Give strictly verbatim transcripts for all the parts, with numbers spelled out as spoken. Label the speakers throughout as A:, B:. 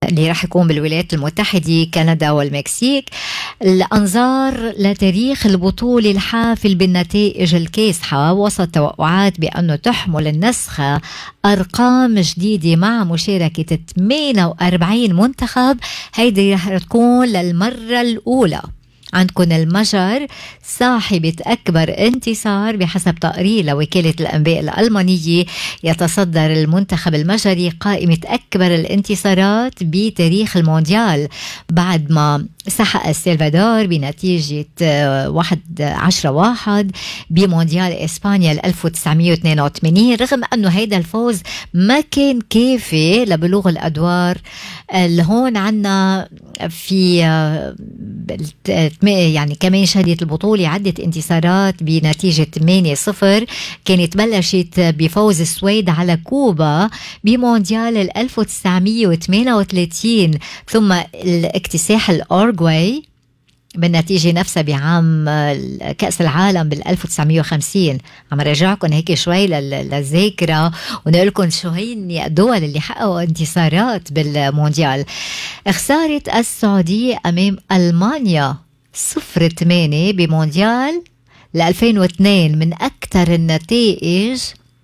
A: اللي راح يكون بالولايات المتحدة، كندا والمكسيك. الأنظار لتاريخ البطولة الحافل بالنتائج الكاسحة وسط توقعات بأنه تحمل النسخة أرقام جديدة مع مشاركة ثمانية وأربعين منتخب. هيدي رح تكون للمرة الأولى. عندكم المجر صاحبة أكبر انتصار بحسب تقرير لوكالة الأنباء الألمانية. يتصدر المنتخب المجري قائمة أكبر الانتصارات بتاريخ المونديال بعد ما سحق السلفادور بنتيجة واحد عشرة واحد بمونديال إسبانيا ألف وتسعمية واثنين وثمانين، رغم أنه هيدا الفوز ما كان كافي لبلوغ الأدوار. اللي هون عنا في يعني كمان شهدت البطولة عدة انتصارات بنتيجة ثمانية صفر. كانت بلشت بفوز السويد على كوبا بمونديال ألف وتسعمية وثمانية وثلاثين، ثم الاكتساح الأورغواي بالنتيجة نفسها بعام كأس العالم بالألف وتسعمية وخمسين. عم رجعكم هيك شوي للذاكرة ونقولكم شو هي الدول اللي حققوا انتصارات بالمونديال. خسارة السعودية أمام ألمانيا صفر ثمانية بمونديال ألفين واثنين من أكثر النتائج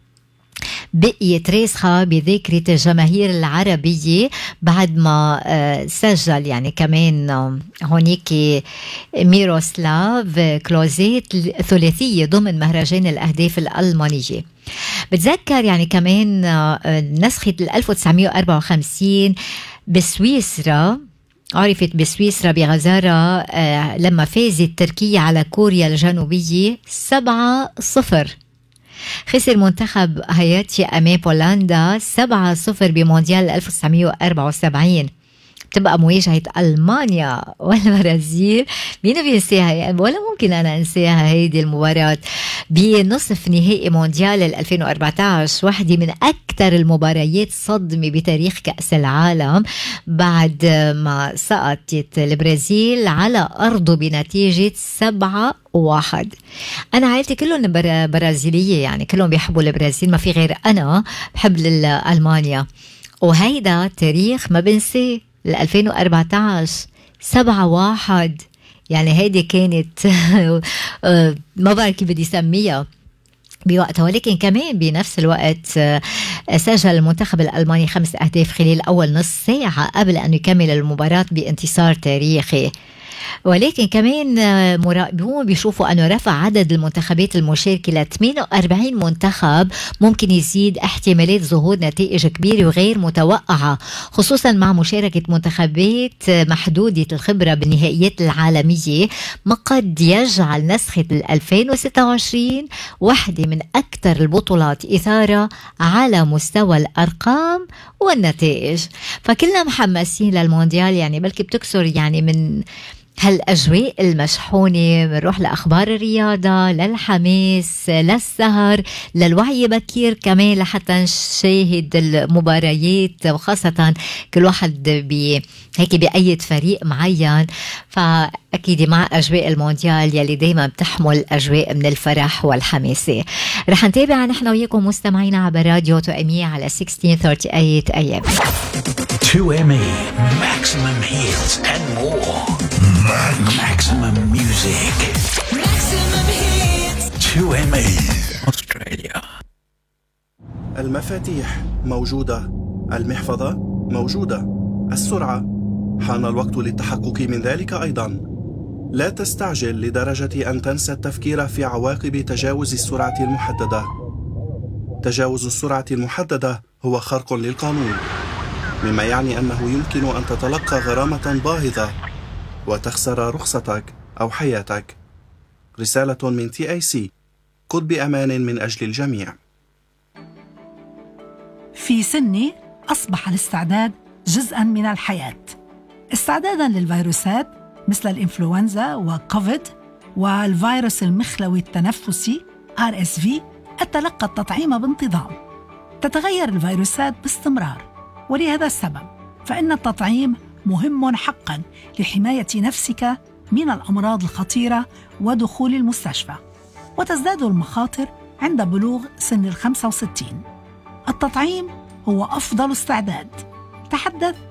A: بقيت راسخة بذاكرة الجماهير العربية بعد ما سجل يعني كمان هونيك ميروسلاف كلوزيت ثلاثية ضمن مهرجان الأهداف الألمانية. بتذكر يعني كمان نسخة ألف وتسعمية وأربعة وخمسين بسويسرا، عرفت بسويسرا بغزارة لما فازت تركيا على كوريا الجنوبية سبعة صفر. خسر منتخب هايتي أمام بولندا سبعة صفر بمونديال ألف وتسعمية وأربعة وسبعين. بتبقى مواجهة ألمانيا والبرازيل. مين بينساها يعني؟ ولا ممكن أنا أنساها هيدي المباراة بنصف نهائي مونديال ألفين وأربعة عشر، واحدة من أكثر المباريات صدمة بتاريخ كأس العالم بعد ما سقطت البرازيل على أرضه بنتيجة سبعة واحد. أنا عائلتي كلهم برازيلية، يعني كلهم بيحبوا البرازيل، ما في غير أنا بحب ألمانيا. وهيدا تاريخ ما بنسيه ألفين وأربعة عشر سبعة واحد. يعني هيدي كانت ما بعرف كيف بدي سميها بوقتها. ولكن كمان بنفس الوقت سجل المنتخب الألماني خمس أهداف خلال أول نص ساعة قبل أن يكمل المباراة بانتصار تاريخي. ولكن كمان مراقبون بيشوفوا أنه رفع عدد المنتخبات المشاركة ل ثمانية وأربعين منتخب ممكن يزيد احتمالات ظهور نتائج كبيرة وغير متوقعة، خصوصا مع مشاركة منتخبات محدودة الخبرة بالنهائيات العالمية، ما قد يجعل نسخة ألفين وستة وعشرين واحدة من أكثر البطولات إثارة على مستوى الأرقام والنتائج. فكلنا محمسين للمونديال، يعني بلكي بتكسر يعني من هالأجواء المشحونة. بنروح لأخبار الرياضة، للحماس، للسهر، للوعي بكير كمان لحتى نشاهد المباريات، وخاصة كل واحد بي هيك بأيد فريق معين. فأكيد مع أجواء المونديال يلي دايما بتحمل أجواء من الفرح والحماسة. رح نتابع نحن وياكم مستمعينا عبر راديو تو إم إي على ستة عشر ثلاثة وثلاثين أي إم.
B: تو إم إي maximum hits and more. Maximum music. Maximum hits. تو إم إي Australia.
C: المفاتيح موجودة، المحفظة موجودة، السرعة حان الوقت للتحقق من ذلك أيضا. لا تستعجل لدرجة أن تنسى التفكير في عواقب تجاوز السرعة المحددة. تجاوز السرعة المحددة هو خرق للقانون، مما يعني أنه يمكن أن تتلقى غرامة باهظة وتخسر رخصتك أو حياتك. رسالة من تي آي سي. قد بأمان من أجل الجميع.
D: في سني أصبح الاستعداد جزءاً من الحياة، استعداداً للفيروسات مثل الإنفلونزا وكوفيد والفيروس المخلوي التنفسي آر إس في. أتلقى التطعيم بانتظام. تتغير الفيروسات باستمرار، ولهذا السبب فإن التطعيم مهم حقاً لحماية نفسك من الأمراض الخطيرة ودخول المستشفى. وتزداد المخاطر عند بلوغ سن الخمسة وستين. التطعيم هو أفضل استعداد. تحدث